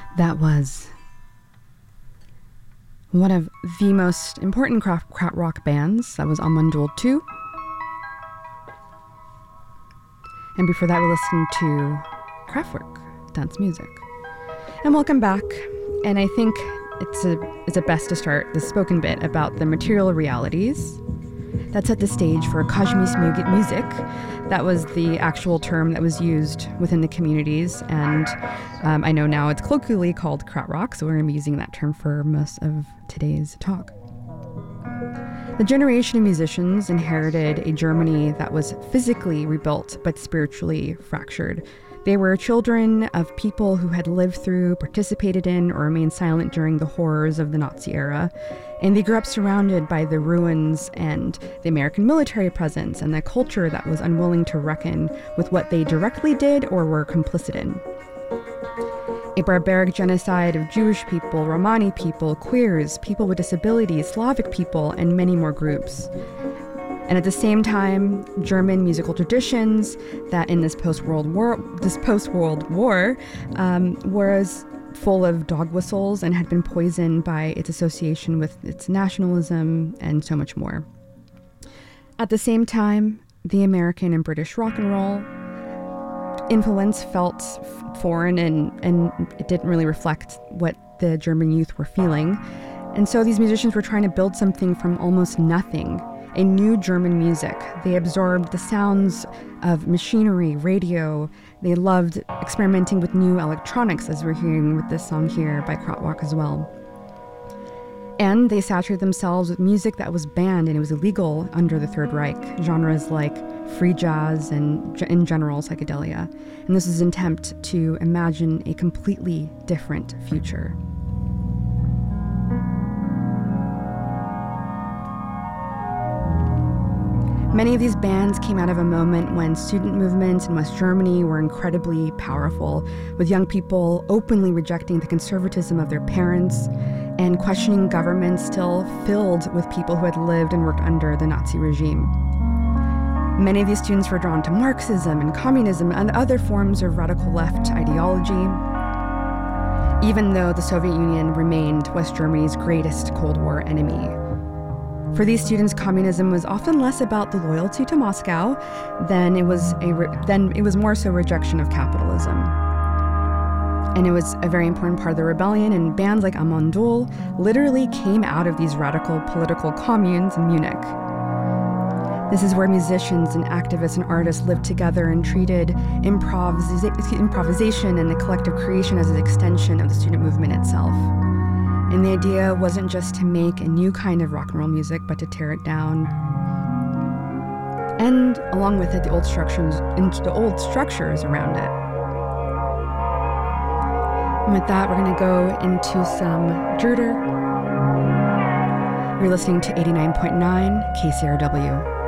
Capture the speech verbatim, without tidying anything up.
That was one of the most important krautrock bands. That was Amon Düül two. And before that, we listened to Kraftwerk, dance music. And welcome back. And I think it's a it's a best to start the spoken bit about the material realities that set the stage for Kazhmis music. That was the actual term that was used within the communities, and um, I know now it's colloquially called krautrock, so we're going to be using that term for most of today's talk. The generation of musicians inherited a Germany that was physically rebuilt but spiritually fractured. They were children of people who had lived through, participated in, or remained silent during the horrors of the Nazi era. And they grew up surrounded by the ruins and the American military presence and the culture that was unwilling to reckon with what they directly did or were complicit in. A barbaric genocide of Jewish people, Romani people, queers, people with disabilities, Slavic people, and many more groups. And at the same time, German musical traditions that in this post-World War, this post-World War, um, was full of dog whistles and had been poisoned by its association with its nationalism and so much more. At the same time, the American and British rock and roll influence felt foreign, and, and it didn't really reflect what the German youth were feeling. And so these musicians were trying to build something from almost nothing. A new German music. They absorbed the sounds of machinery, radio. They loved experimenting with new electronics, as we're hearing with this song here by Krautrock as well. And they saturated themselves with music that was banned and it was illegal under the Third Reich, genres like free jazz and, in general, psychedelia. And this is an attempt to imagine a completely different future. Many of these bands came out of a moment when student movements in West Germany were incredibly powerful, with young people openly rejecting the conservatism of their parents and questioning governments still filled with people who had lived and worked under the Nazi regime. Many of these students were drawn to Marxism and communism and other forms of radical left ideology, even though the Soviet Union remained West Germany's greatest Cold War enemy. For these students, communism was often less about the loyalty to Moscow than it was a re- than it was more so rejection of capitalism. And it was a very important part of the rebellion, and bands like Amon Düül literally came out of these radical political communes in Munich. This is where musicians and activists and artists lived together and treated improvisa- improvisation and the collective creation as an extension of the student movement itself. And the idea wasn't just to make a new kind of rock and roll music, but to tear it down. And along with it, the old structures, the old structures around it. And with that, we're going to go into some Drudder. You're listening to eighty-nine point nine K C R W.